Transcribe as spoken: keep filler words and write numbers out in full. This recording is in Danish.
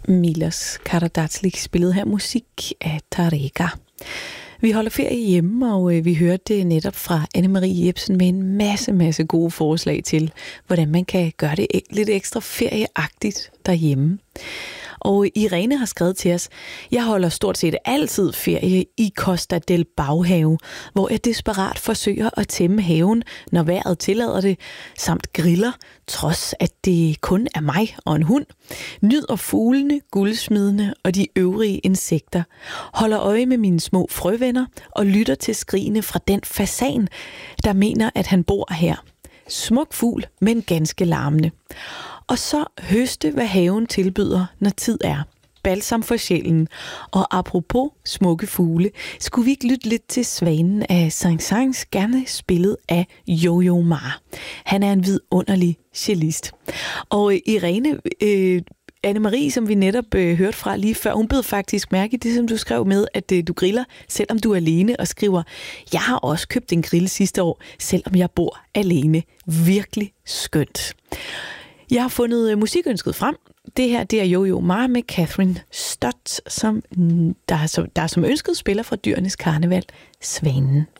Milos Karadzic spillede her musik af Tarega. Vi holder ferie hjemme, og vi hørte netop fra Anne-Marie Jepsen med en masse, masse gode forslag til, hvordan man kan gøre det lidt ekstra ferieagtigt derhjemme. Og Irene har skrevet til os: jeg holder stort set altid ferie i Costa del Baghave, hvor jeg desperat forsøger at tæmme haven, når vejret tillader det, samt griller, trods at det kun er mig og en hund. Nyder fuglene, guldsmidene og de øvrige insekter. Holder øje med mine små frøvenner og lytter til skrigene fra den fasan, der mener, at han bor her. Smuk fugl, men ganske larmende. Og så høste, hvad haven tilbyder, når tid er. Balsam for sjælen. Og apropos smukke fugle, skulle vi ikke lytte lidt til Svanen af Saint-Saëns, gerne spillet af Yo-Yo Ma. Han er en vidunderlig cellist. Og Irene, øh, Anne-Marie, som vi netop øh, hørte fra lige før, hun bed faktisk mærke i det, som du skrev med, at øh, du griller, selvom du er alene, og skriver: jeg har også købt en grill sidste år, selvom jeg bor alene. Virkelig skønt. Jeg har fundet musikønsket frem. Det her, det er Yo-Yo Ma med Catherine Stott, som der, som der som ønsket spiller fra Dyrenes Karneval, Svanen.